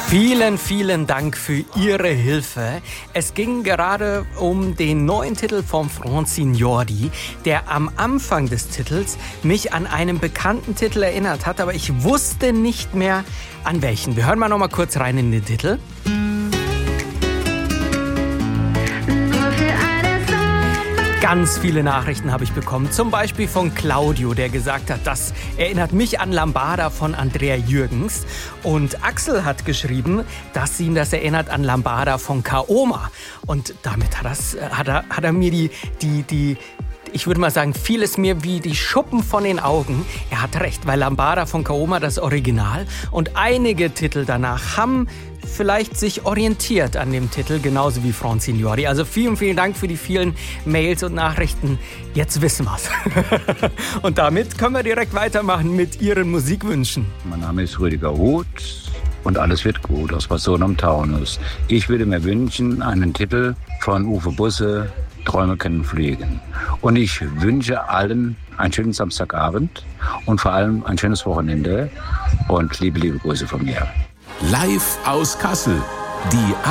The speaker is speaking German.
Vielen, vielen Dank für Ihre Hilfe. Es ging gerade um den neuen Titel von Francignori, der am Anfang des Titels mich an einen bekannten Titel erinnert hat, aber ich wusste nicht mehr an welchen. Wir hören mal noch mal kurz rein in den Titel. Ganz viele Nachrichten habe ich bekommen, zum Beispiel von Claudio, der gesagt hat, das erinnert mich an Lambada von Andrea Jürgens. Und Axel hat geschrieben, dass ihn das erinnert an Lambada von Kaoma. Und damit hat er mir die ich würde mal sagen, vieles mir wie die Schuppen von den Augen. Er hat recht, weil Lambada von Kaoma das Original und einige Titel danach haben vielleicht sich orientiert an dem Titel, genauso wie Francignori. Also vielen, vielen Dank für die vielen Mails und Nachrichten. Jetzt wissen wir's. Und damit können wir direkt weitermachen mit Ihren Musikwünschen. Mein Name ist Rüdiger Huth und alles wird gut aus Person am Taunus. Ich würde mir wünschen einen Titel von Uwe Busse, Träume können fliegen. Und ich wünsche allen einen schönen Samstagabend und vor allem ein schönes Wochenende und liebe Grüße von mir. Live aus Kassel. Die